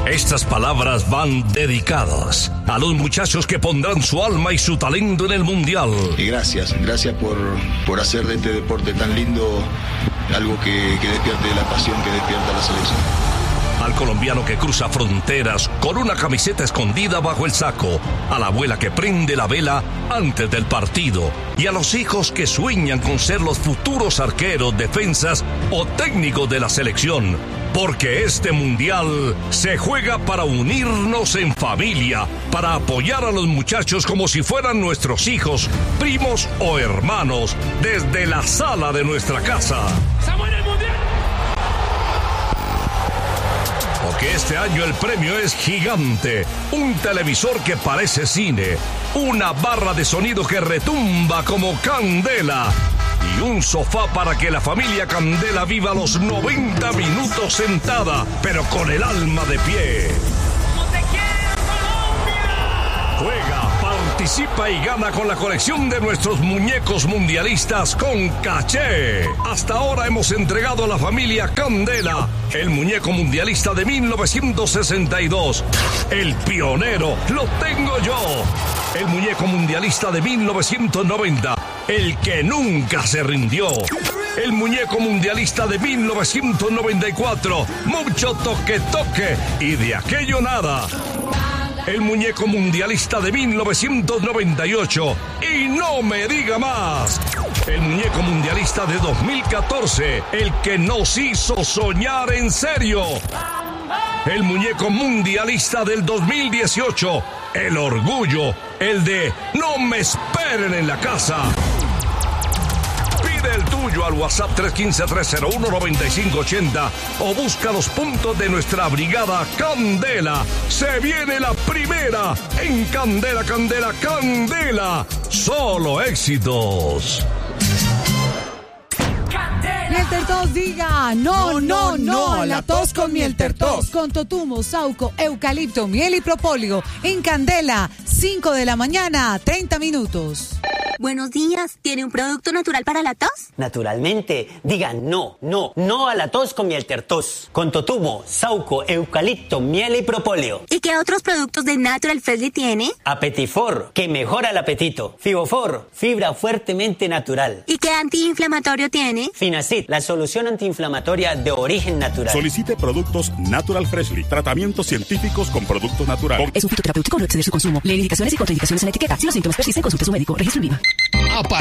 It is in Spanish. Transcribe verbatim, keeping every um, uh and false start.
Estas palabras van dedicadas a los muchachos que pondrán su alma y su talento en el Mundial. Y gracias, gracias por, por hacer de este deporte tan lindo algo que, que despierte la pasión, que despierta la selección. Al colombiano que cruza fronteras con una camiseta escondida bajo el saco, a la abuela que prende la vela antes del partido y a los hijos que sueñan con ser los futuros arqueros, defensas o técnicos de la selección. Porque este mundial se juega para unirnos en familia, para apoyar a los muchachos como si fueran nuestros hijos, primos o hermanos, desde la sala de nuestra casa. ¡Estamos en el mundial! Porque este año el premio es gigante, un televisor que parece cine, una barra de sonido que retumba como candela y un sofá para que la familia Candela viva los noventa minutos sentada, pero con el alma de pie. ¡Como te quiero, Colombia! Juega, participa y gana con la colección de nuestros muñecos mundialistas con caché. Hasta ahora hemos entregado a la familia Candela el muñeco mundialista de mil novecientos sesenta y dos. El pionero lo tengo yo. El muñeco mundialista de mil novecientos noventa. El que nunca se rindió. El muñeco mundialista de mil novecientos noventa y cuatro. Mucho toque toque y de aquello nada. El muñeco mundialista de mil novecientos noventa y ocho. Y no me diga más. El muñeco mundialista de dos mil catorce. El que nos hizo soñar en serio. El muñeco mundialista del dos mil dieciocho. El orgullo. El de no me esperen en la casa. Pide el tuyo al WhatsApp tres uno cinco, tres cero uno, nueve cinco ocho cero o busca los puntos de nuestra brigada Candela. Se viene la primera en Candela, Candela, Candela. Solo éxitos. Mielter Tos diga no, no, no a la tos con Mielter Tos. Con totumo, sauco, eucalipto, miel y propóleo. En Candela, cinco de la mañana, treinta minutos. Buenos días, ¿tiene un producto natural para la tos? Naturalmente, digan no, no, no a la tos con Mielter Tos. Con totumo, sauco, eucalipto, miel y propóleo. ¿Y qué otros productos de Natural Freshly tiene? Apetifor, que mejora el apetito. Fibofor, fibra fuertemente natural. ¿Y qué antiinflamatorio tiene? Finacid, la solución antiinflamatoria de origen natural. Solicite productos Natural Freshly, tratamientos científicos con productos naturales. Es un fitoterapéutico, no exceder su consumo. Lee indicaciones y contraindicaciones en la etiqueta. Si los síntomas persisten, consulte a su médico. Registro en viva.